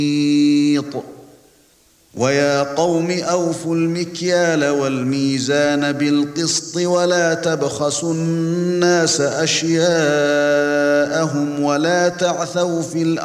وَيَا قَوْمِ أَوْفُوا الْمِكْيَالَ وَالْمِيزَانَ بِالْقِسْطِ وَلَا تَبْخَسُوا النَّاسَ أَشْيَاءَهُمْ وَلَا تَعْثَوْا فِي الْأَرْضِ